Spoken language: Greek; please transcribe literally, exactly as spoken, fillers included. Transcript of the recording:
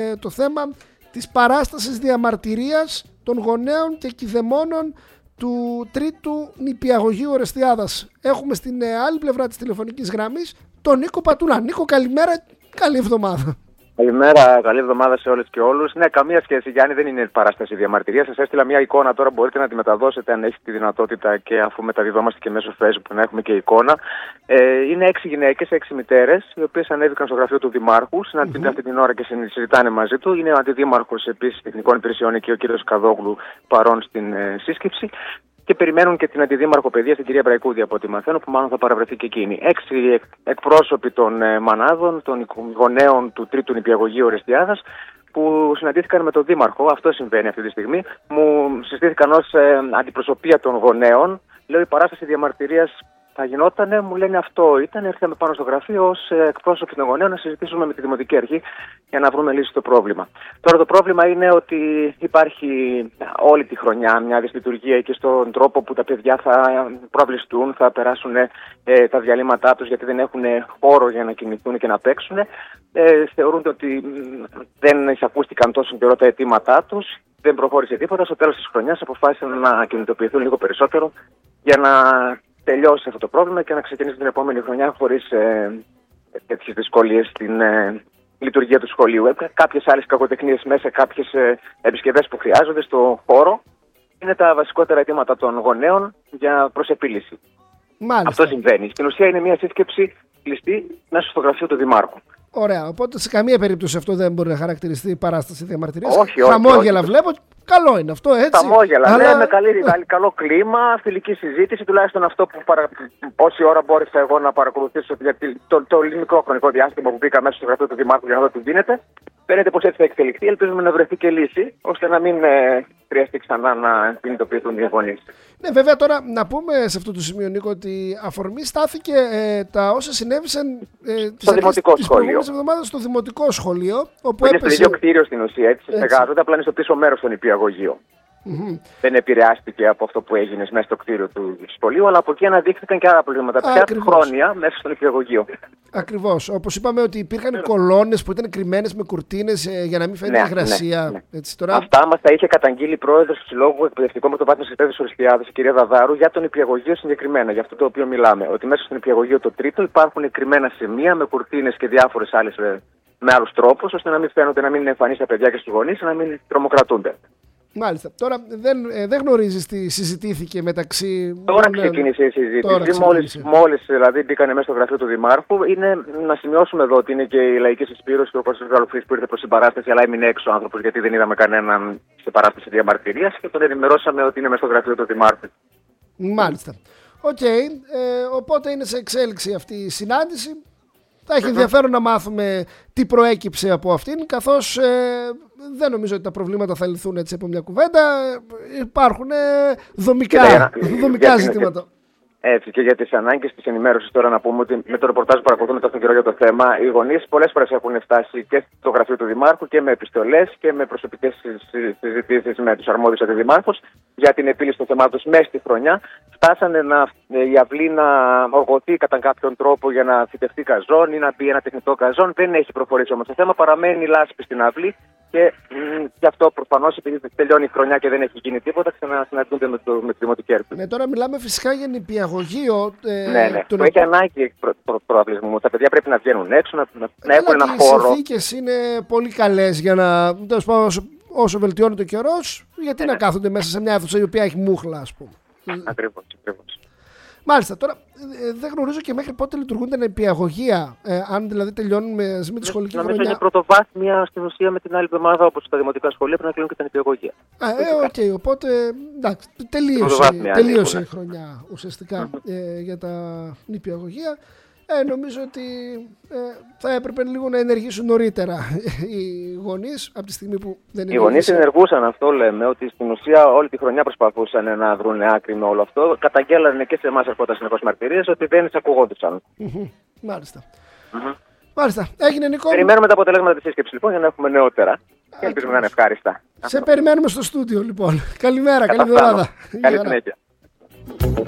ε, το θέμα της παράστασης διαμαρτυρίας των γονέων και κηδεμόνων του τρίτου νηπιαγωγείου Ορεστιάδας. Έχουμε στην ε, άλλη πλευρά της τηλεφωνικής γραμμής τον Νίκο Πατουλά. Νίκο, καλημέρα, καλή εβδομάδα. Καλημέρα, καλή εβδομάδα σε όλες και όλους. Ναι, καμία σχέση, Γιάννη, δεν είναι παράσταση διαμαρτυρίας. Σας έστειλα μια εικόνα τώρα, μπορείτε να τη μεταδώσετε αν έχετε τη δυνατότητα και αφού μεταδιδόμαστε και μέσω Facebook να έχουμε και εικόνα. Ε, είναι έξι γυναίκες, έξι μητέρες, οι οποίες ανέβηκαν στο γραφείο του Δημάρχου, συναντιούνται mm-hmm. αυτή την ώρα και συζητάνε μαζί του. Είναι ο Αντιδήμαρχος επίσης Τεχνικών Υπηρεσιών και ο κ. Καδόγλου παρόν στην ε, σύσκεψη. Και περιμένουν και την Αντιδήμαρχο Παιδείας, την κυρία Μπραϊκούδη, από ό,τι μαθαίνω, που μάλλον θα παραβρεθεί και εκείνη. Έξι εκπρόσωποι των ε, μανάδων, των γονέων του τρίτου νηπιαγωγείου Ορεστιάδας, που συναντήθηκαν με τον Δήμαρχο. Αυτό συμβαίνει αυτή τη στιγμή. Μου συστήθηκαν ως ε, αντιπροσωπεία των γονέων. Λέω, η παράσταση διαμαρτυρίας θα γινότανε, μου λένε αυτό ήταν. Ήρθαμε πάνω στο γραφείο ως εκπρόσωποι των γονέων να συζητήσουμε με τη Δημοτική Αρχή για να βρούμε λύση στο πρόβλημα. Τώρα το πρόβλημα είναι ότι υπάρχει όλη τη χρονιά μια δυσλειτουργία και στον τρόπο που τα παιδιά θα προαυλιστούν, θα περάσουν ε, τα διαλύματά τους γιατί δεν έχουν χώρο για να κινηθούν και να παίξουν. Ε, θεωρούνται ότι δεν εισακούστηκαν τόσο καιρό τα αιτήματά τους, δεν προχώρησε τίποτα. Στο τέλος της χρονιάς αποφάσισαν να κινητοποιηθούν λίγο περισσότερο για να τελειώσει αυτό το πρόβλημα και να ξεκινήσει την επόμενη χρονιά χωρίς ε, τέτοιες δυσκολίες στην ε, λειτουργία του σχολείου. Ε, κάποιες άλλες κακοτεχνίες μέσα, κάποιες ε, επισκευές που χρειάζονται στο χώρο είναι τα βασικότερα αιτήματα των γονέων για προσεπίληση. Μάλιστα. Αυτό συμβαίνει. Στην ουσία είναι μια σύσκεψη κλειστή μέσα στο γραφείο του Δημάρχου. Ωραία. Οπότε σε καμία περίπτωση αυτό δεν μπορεί να χαρακτηριστεί παράσταση διαμαρτυρίας. Όχι, όχι. Χαμόγελα όχι. βλέπω. Καλό είναι αυτό, έτσι. Χαμόγελα, αλλά... ναι, με καλή, καλό κλίμα, φιλική συζήτηση, τουλάχιστον αυτό που παρα... πόση ώρα μπόρεσα εγώ να παρακολουθήσω για το, το, το μικρό χρονικό διάστημα που μπήκα μέσα στο γραφείο του Δημάρχου για να δω τι γίνεται. Φαίνεται πως έτσι θα εξελιχθεί. Ελπίζουμε να βρεθεί και λύση, ώστε να μην ε, χρειαστεί ξανά να κινητοποιηθούν οι γονείς. Ναι, βέβαια, τώρα να πούμε σε αυτό το σημείο, Νίκο, ότι αφορμή στάθηκε ε, τα όσα συνέβησαν ε, στο δημοτικό σχολείο. Εβδομάδας στο δημοτικό σχολείο. Όπου είναι έπεσε... στο ίδιο κτίριο στην ουσία, έτσι, σε στεγάζονται, απλά είναι στο πίσω μέρος των νηπιαγωγείων. Mm-hmm. Δεν επηρεάστηκε από αυτό που έγινε μέσα στο κτίριο του σχολείου, αλλά από εκεί αναδείχθηκαν και άλλα προβλήματα. Πια χρόνια μέσα στο νηπιαγωγείο. Ακριβώς. Όπως είπαμε, ότι υπήρχαν κολόνες που ήταν κρυμμένες με κουρτίνες ε, για να μην φαίνεται ναι, υγρασία. Ναι, ναι. Έτσι, τώρα... Αυτά μας τα είχε καταγγείλει η πρόεδρος του Συλλόγου Εκπαιδευτικών Μετοβάθμισης Εκπαίδευσης Ορεστιάδας, η κυρία Δαδάρου, για τον νηπιαγωγείο συγκεκριμένα, για αυτό το οποίο μιλάμε. Ότι μέσα στο νηπιαγωγείο το τρίτο υπάρχουν κρυμμένα σημεία με κουρτίνες και διάφορες άλλες με άλλους τρόπους, ώστε να μην φαίνονται, να μην είναι εμφανείς στα παιδιά και στους γονείς, να μην τρομοκρατούνται. Μάλιστα. Τώρα δεν, ε, δεν γνωρίζεις τι συζητήθηκε μεταξύ. Τώρα ξεκίνησε η συζήτηση. Μόλις, μόλις δηλαδή μπήκανε μέσα στο γραφείο του Δημάρχου. Είναι να σημειώσουμε εδώ ότι είναι και η λαϊκή συσπήρωση και ο Κώστας Γαλοφρύς που ήρθε προς την παράσταση, αλλά έμεινε έξω ο άνθρωπος γιατί δεν είδαμε κανέναν σε παράσταση διαμαρτυρίας και τον ενημερώσαμε ότι είναι μέσα στο γραφείο του Δημάρχου. Μάλιστα. Οκ. Okay. Ε, οπότε είναι σε εξέλιξη αυτή η συνάντηση. Θα έχει ενδιαφέρον να μάθουμε τι προέκυψε από αυτήν, καθώς ε, δεν νομίζω ότι τα προβλήματα θα λυθούν έτσι από μια κουβέντα. Υπάρχουν ε, δομικά, για, δομικά για, ζητήματα. Έτσι, και για τις ανάγκες της ενημέρωσης τώρα να πούμε ότι με το ρεπορτάζ που παρακολουθούμε τόσο καιρό για το θέμα, οι γονείς πολλές φορές έχουν φτάσει και στο γραφείο του Δημάρχου και με επιστολές και με προσωπικές συζητήσεις με τους αρμόδιους αντιδημάρχους για την επίλυση των θεμάτων μέσα στη χρονιά. Φτάσανε να, η αυλή να οργωθεί κατά κάποιον τρόπο για να φυτευτεί καζόν ή να μπει ένα τεχνητό καζόν. Δεν έχει προχωρήσει όμως το θέμα, παραμένει λάσπη στην αυλή και γι' αυτό προφανώς επειδή τελειώνει η χρονιά και δεν έχει γίνει τίποτα, ξανασυναντούνται με, το, με τη Δημοτική Αρχή. Ναι, τώρα μιλάμε φυσικά για νηπιαγωγείο. Ε, ναι, ναι. Τον... Το έχει ανάγκη προ, προ, προαυλισμού. Τα παιδιά πρέπει να βγαίνουν έξω, να, να, να έχουν ένα χώρο. Οι συνθήκες είναι πολύ καλές για να. Τέλος πάντων, όσο, όσο βελτιώνεται ο καιρός, γιατί ναι, να κάθονται μέσα σε μια αίθουσα η οποία έχει μούχλα, ας πούμε. Ακριβώς, ακριβώς. Μάλιστα, τώρα ε, δεν γνωρίζω και μέχρι πότε λειτουργούν τα νηπιαγωγεία, ε, αν δηλαδή τελειώνουν με, με τη σχολική νομίζω χρονιά. Είναι πρωτοβάθμια στην ουσία με την άλλη εβδομάδα, όπως στα δημοτικά σχολεία, πρέπει να κλείνουν και τα νηπιαγωγεία. Α, ε, οκ, okay, οπότε εντάξει, τελείωσε, τελείωσε η χρονιά ουσιαστικά mm-hmm. ε, για τα νηπιαγωγεία. Ε, νομίζω ότι ε, θα έπρεπε λίγο να ενεργήσουν νωρίτερα οι γονείς από τη στιγμή που δεν είναι. Οι γονείς ενεργούσαν, αυτό λέμε, ότι στην ουσία όλη τη χρονιά προσπαθούσαν να βρουν άκρη με όλο αυτό. Καταγγέλανε και σε εμάς ερχόταν συνεχώς μαρτυρίες ότι δεν εισακουγόντουσαν. Mm-hmm. Μάλιστα. Mm-hmm. Μάλιστα. Έγινε, Νικό. Περιμένουμε τα αποτελέσματα της σύσκεψης λοιπόν για να έχουμε νεότερα. Και ελπίζουμε να είναι ευχάριστα. Σε περιμένουμε στο στούντιο λοιπόν. Καλημέρα, καλή εβδομάδα. Καλή συνέχεια.